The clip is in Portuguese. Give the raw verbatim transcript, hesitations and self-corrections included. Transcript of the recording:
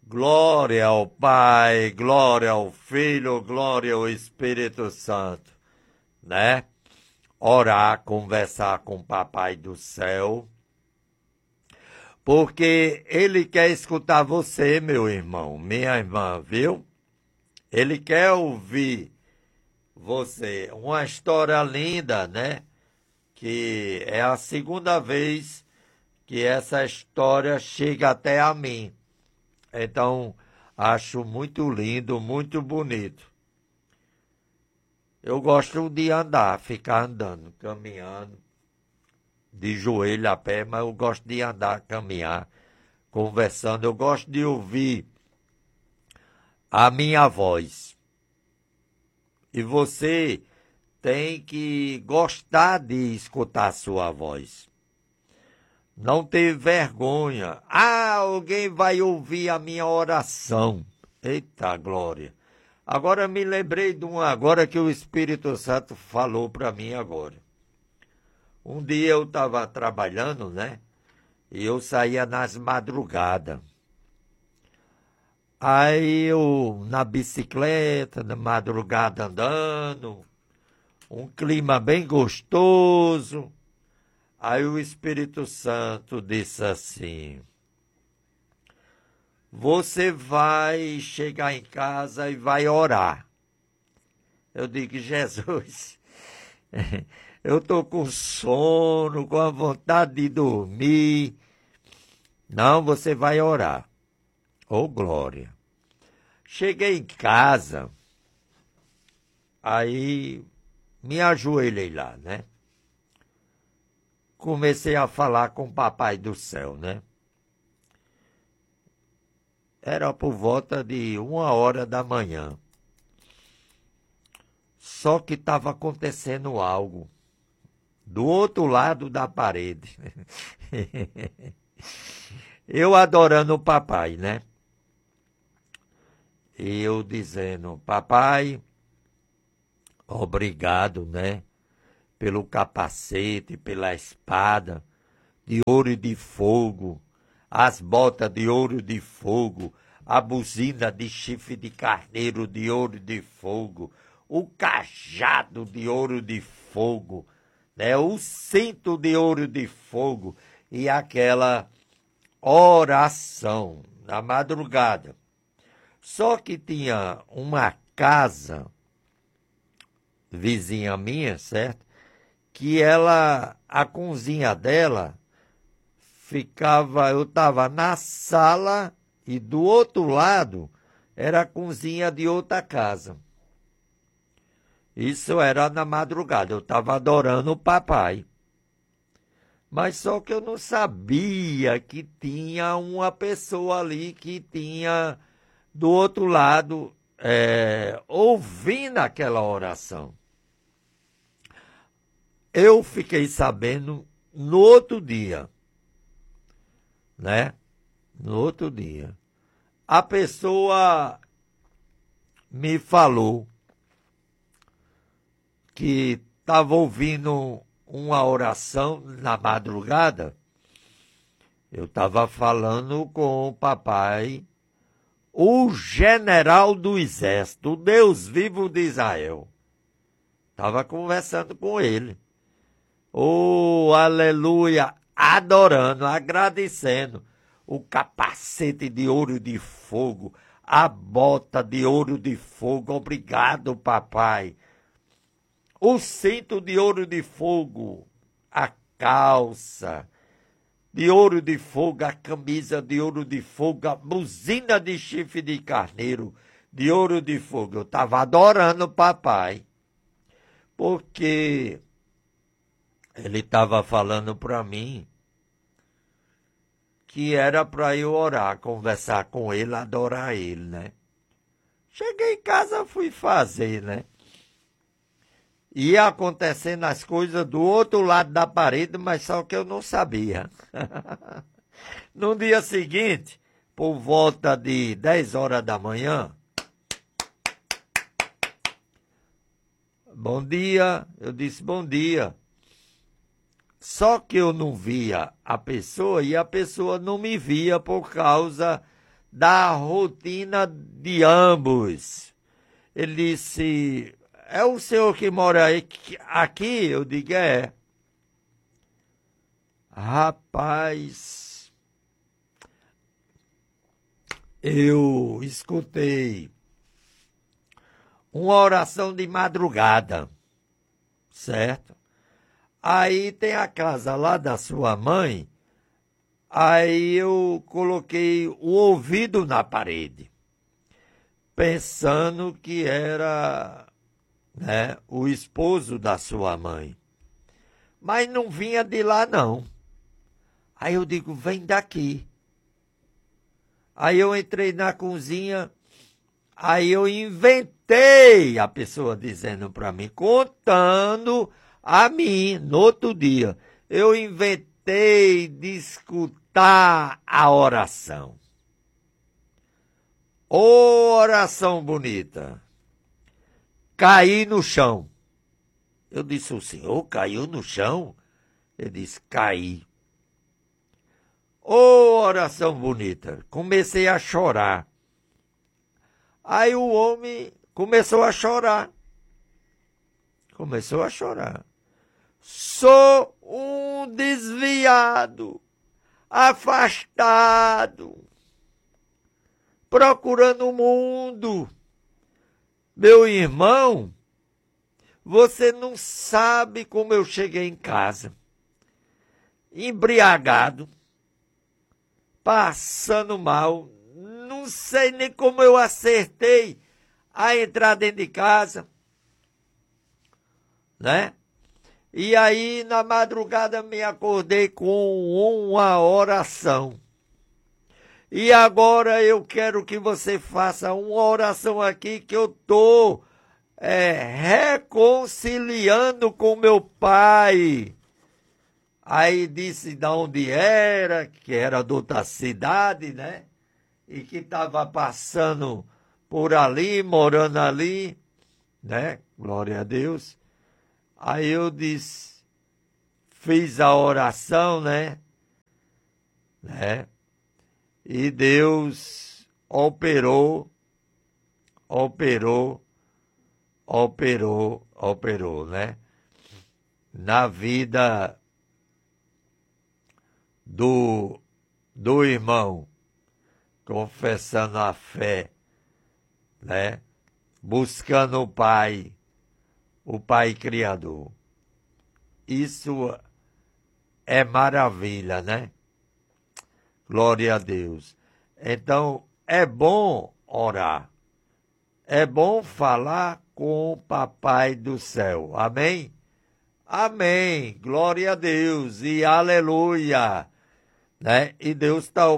Glória ao Pai, glória ao Filho, glória ao Espírito Santo, né? Orar, conversar com o Papai do céu, porque Ele quer escutar você, meu irmão, minha irmã, viu? Ele quer ouvir você. Uma história linda, né? Que é a segunda vez que essa história chega até a mim. Então, acho muito lindo, muito bonito. Eu gosto de andar, ficar andando, caminhando, de joelho a pé, mas eu gosto de andar, caminhar, conversando. Eu gosto de ouvir a minha voz. E você tem que gostar de escutar a sua voz. Não ter vergonha. Ah, alguém vai ouvir a minha oração. Eita glória. Agora me lembrei de um agora que o Espírito Santo falou para mim agora. Um dia eu estava trabalhando, né? E eu saía nas madrugadas. Aí eu, na bicicleta, na madrugada andando, um clima bem gostoso. Aí o Espírito Santo disse assim: você vai chegar em casa e vai orar. Eu digo: Jesus, eu estou com sono, com a vontade de dormir. Não, você vai orar. Ô, glória. Cheguei em casa, aí me ajoelhei lá, né? Comecei a falar com o Papai do céu, né? Era por volta de uma hora da manhã. Só que estava acontecendo algo do outro lado da parede. Eu adorando o papai, né? E eu dizendo: papai, obrigado, né? Pelo capacete, pela espada de ouro e de fogo, as botas de ouro e de fogo, a buzina de chifre de carneiro de ouro e de fogo, o cajado de ouro de fogo, né? O cinto de ouro de fogo e aquela oração na madrugada. Só que tinha uma casa vizinha minha, certo? Que ela, a cozinha dela ficava, eu estava na sala e do outro lado era a cozinha de outra casa. Isso era na madrugada, eu estava adorando o papai. Mas só que eu não sabia que tinha uma pessoa ali que tinha do outro lado é, ouvindo aquela oração. Eu fiquei sabendo no outro dia, né? No outro dia. A pessoa me falou que estava ouvindo uma oração na madrugada. Eu estava falando com o papai, o general do exército, o Deus vivo de Israel. Estava conversando com ele. Oh, aleluia, adorando, agradecendo o capacete de ouro de fogo, a bota de ouro de fogo, obrigado, papai. O cinto de ouro de fogo, a calça de ouro de fogo, a camisa de ouro de fogo, a buzina de chifre de carneiro de ouro de fogo. Eu estava adorando o papai, porque ele estava falando para mim que era para eu orar, conversar com ele, adorar ele, né? Cheguei em casa, fui fazer, né? Ia acontecendo as coisas do outro lado da parede, mas só que eu não sabia. No dia seguinte, por volta de dez horas da manhã, bom dia, eu disse bom dia. Só que eu não via a pessoa e a pessoa não me via por causa da rotina de ambos. Ele disse, é o senhor que mora aí, aqui? Eu digo, é. Rapaz, eu escutei uma oração de madrugada, certo? Aí tem a casa lá da sua mãe, aí eu coloquei o ouvido na parede, pensando que era, né, o esposo da sua mãe. Mas não vinha de lá, não. Aí eu digo, vem daqui. Aí eu entrei na cozinha, aí eu inventei, a pessoa dizendo para mim, contando a mim, no outro dia, eu inventei de escutar a oração. Ô, oração bonita. Caí no chão. Eu disse, o senhor caiu no chão? Ele disse, caí. Ô, oração bonita. Comecei a chorar. Aí o homem começou a chorar. Começou a chorar. Sou um desviado, afastado, procurando o mundo. Meu irmão, você não sabe como eu cheguei em casa. Embriagado, passando mal, não sei nem como eu acertei a entrar dentro de casa, né? E aí, na madrugada, me acordei com uma oração. E agora eu quero que você faça uma oração aqui que eu estou é, reconciliando com meu pai. Aí disse de onde era, que era de outra cidade, né? E que estava passando por ali, morando ali, né? Glória a Deus. Aí eu disse, fiz a oração, né? Né? E Deus operou, operou, operou, operou, né? Na vida do, do irmão, confessando a fé, né? Buscando o Pai, o Pai Criador. Isso é maravilha, né? Glória a Deus. Então, é bom orar. É bom falar com o Papai do céu. Amém? Amém. Glória a Deus e aleluia. Né? E Deus está